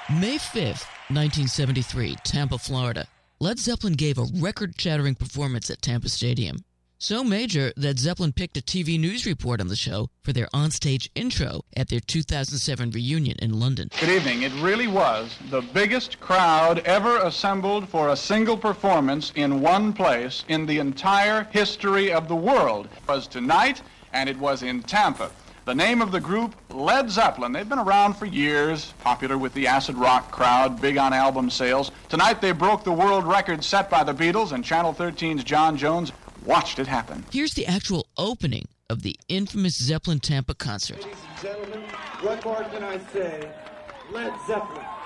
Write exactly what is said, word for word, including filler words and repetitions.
May fifth, nineteen seventy-three, Tampa, Florida. Led Zeppelin gave a record-shattering performance at Tampa Stadium. So major that Zeppelin picked a T V news report on the show for their onstage intro at their two thousand seven reunion in London. Good evening. It really was the biggest crowd ever assembled for a single performance in one place in the entire history of the world. It was tonight, and it was in Tampa. The name of the group, Led Zeppelin. They've been around for years, popular with the acid rock crowd, big on album sales. Tonight they broke the world record set by the Beatles, and Channel thirteen's John Jones watched it happen. Here's the actual opening of the infamous Zeppelin Tampa concert. Ladies and gentlemen, what more can I say? Led Zeppelin.